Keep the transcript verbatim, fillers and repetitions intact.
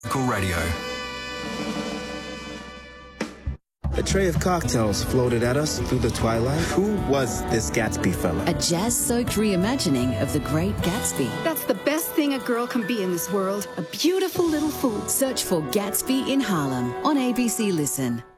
Cool Radio. A tray of cocktails floated at us through the twilight. Who was this Gatsby fella? A jazz-soaked reimagining of The Great Gatsby. That's the best thing a girl can be in this world. A beautiful little fool. Search for Gatsby in Harlem on A B C Listen.